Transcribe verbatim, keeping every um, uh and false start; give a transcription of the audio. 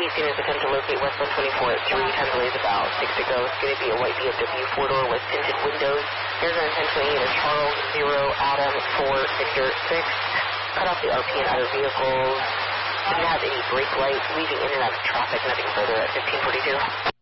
East units attempt to locate West one twenty-four at three, time delays about six to go. It's going to be a white B M W four-door with tinted windows. Arizona ten twenty-eight is Charles, zero, Adam, four, Victor, six. Cut off the R P and other vehicles. Didn't have any brake lights, leaving in and out of traffic, nothing further at fifteen forty-two.